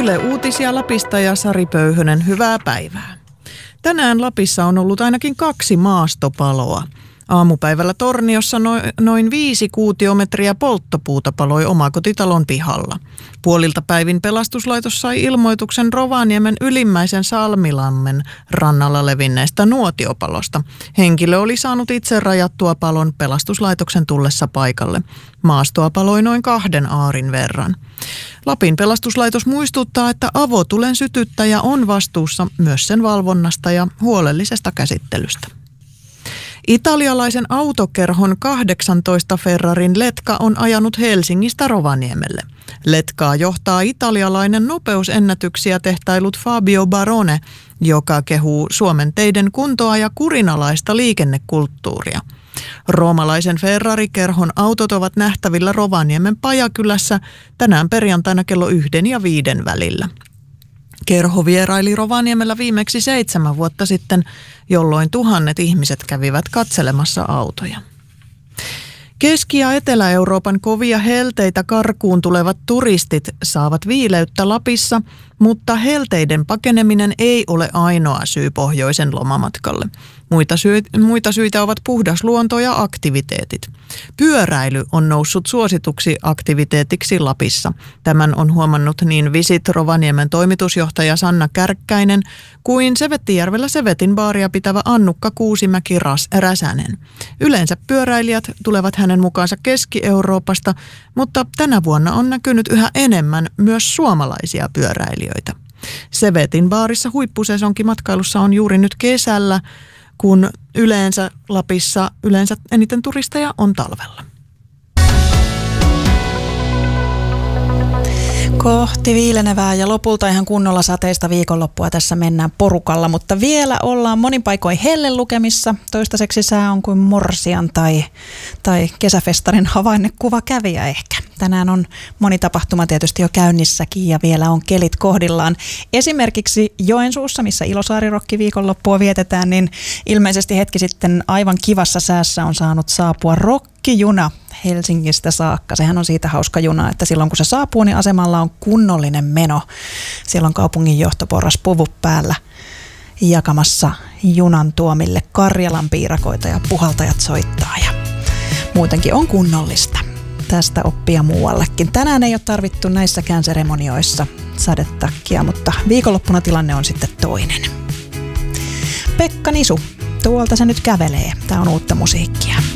Yle Uutisia Lapista ja Sari Pöyhönen, hyvää päivää. Tänään Lapissa on ollut ainakin 2 maastopaloa. Aamupäivällä Torniossa noin 5 kuutiometriä polttopuuta paloi omakotitalon pihalla. Puolilta päivin pelastuslaitos sai ilmoituksen Rovaniemen Ylimmäisen Salmilammen rannalla levinneestä nuotiopalosta. Henkilö oli saanut itse rajattua palon pelastuslaitoksen tullessa paikalle. Maastoa paloi noin 2 aarin verran. Lapin pelastuslaitos muistuttaa, että avotulen sytyttäjä on vastuussa myös sen valvonnasta ja huolellisesta käsittelystä. Italialaisen autokerhon 18 Ferrarin letka on ajanut Helsingistä Rovaniemelle. Letkaa johtaa italialainen nopeusennätyksiä tehtailut Fabio Barone, joka kehuu Suomen teiden kuntoa ja kurinalaista liikennekulttuuria. Roomalaisen Ferrari-kerhon autot ovat nähtävillä Rovaniemen Pajakylässä tänään perjantaina kello 1 ja 5 välillä. Kerho vieraili Rovaniemellä viimeksi 7 vuotta sitten, jolloin tuhannet ihmiset kävivät katselemassa autoja. Keski- ja Etelä-Euroopan kovia helteitä karkuun tulevat turistit saavat viileyttä Lapissa, mutta helteiden pakeneminen ei ole ainoa syy pohjoisen lomamatkalle. Muita syitä ovat puhdas luonto ja aktiviteetit. Pyöräily on noussut suosituksi aktiviteetiksi Lapissa. Tämän on huomannut niin Visit Rovaniemen toimitusjohtaja Sanna Kärkkäinen kuin Sevettijärvellä Sevetin baaria pitävä Annukka Kuusimäki-Räsänen. Yleensä pyöräilijät tulevat hänen mukaansa Keski-Euroopasta, mutta tänä vuonna on näkynyt yhä enemmän myös suomalaisia pyöräilijöitä. Sevetin baarissa huippusesonkimatkailussa on juuri nyt kesällä, kun yleensä Lapissa eniten turisteja on talvella. Kohti viilenevää ja lopulta ihan kunnolla sateista viikonloppua tässä mennään porukalla, mutta vielä ollaan monin paikoin hellelukemissa. Toistaiseksi sää on kuin morsian tai kesäfestarin havainnekuva kävijä ehkä. Tänään on moni tapahtuma tietysti jo käynnissäkin ja vielä on kelit kohdillaan. Esimerkiksi Joensuussa, missä Ilosaari-rokki viikonloppua vietetään, niin ilmeisesti hetki sitten aivan kivassa säässä on saanut saapua rokkijuna Helsingistä saakka. Sehän on siitä hauska juna, että silloin kun se saapuu, niin asemalla on kunnollinen meno. Siellä on kaupungin johtoporras puvut päällä jakamassa junan tuomille Karjalan piirakoita ja puhaltajat soittaa ja muutenkin on kunnollista. Tästä oppia muuallekin. Tänään ei ole tarvittu näissäkään seremonioissa sadetakkia, mutta viikonloppuna tilanne on sitten toinen. Pekka Nisu, tuolta se nyt kävelee. Tää on uutta musiikkia.